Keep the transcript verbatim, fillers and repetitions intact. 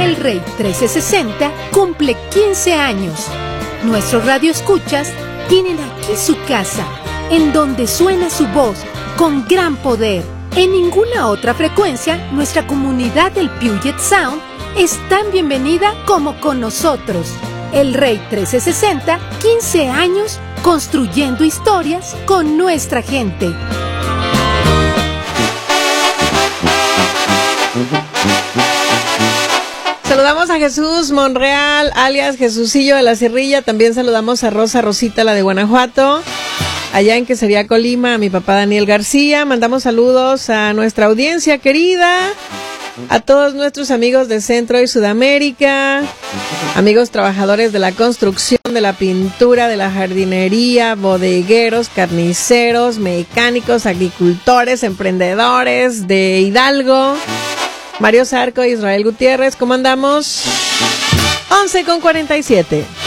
El Rey trece sesenta cumple quince años. Nuestros radioescuchas tienen aquí su casa, en donde suena su voz con gran poder. En ninguna otra frecuencia, nuestra comunidad del Puget Sound es tan bienvenida como con nosotros. El Rey trece sesenta, quince años construyendo historias con nuestra gente. Saludamos a Jesús Monreal, alias Jesucillo de la Sierrilla. También saludamos a Rosa Rosita, la de Guanajuato. Allá en Quesería Colima, a mi papá Daniel García. Mandamos saludos a nuestra audiencia querida, a todos nuestros amigos de Centro y Sudamérica, amigos trabajadores de la construcción, de la pintura, de la jardinería, bodegueros, carniceros, mecánicos, agricultores, emprendedores de Hidalgo. Mario Zarco, Israel Gutiérrez, ¿cómo andamos? once con cuarenta y siete.